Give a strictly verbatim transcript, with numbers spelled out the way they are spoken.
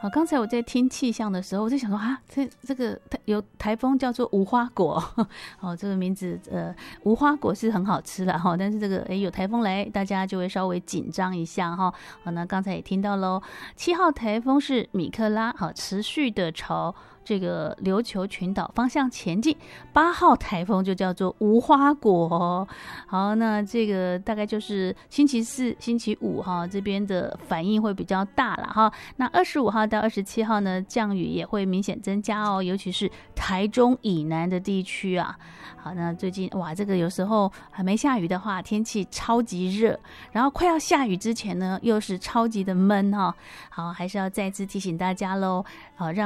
好，刚才我在听气象的时候，我在想说啊，这这个有台风叫做无花果，哦，这个名字呃，无花果是很好吃的哈，但是这个哎有台风来，大家就会稍微紧张一下哈。好，那刚才也听到喽，七号台风是米克拉，好，持续的朝这个琉球群岛方向前进。八号台风就叫做无花果哦。好，那这个大概就是星期四、星期五哈，这边的反应会比较大了哈。那二十五号到二十七号呢，降雨也会明显增加哦，尤其是台中以南的地区啊。好，那最近哇，这个有时候还没下雨的话，天气超级热，然后快要下雨之前呢，又是超级的闷哈。好，还是要再次提醒大家喽，好，让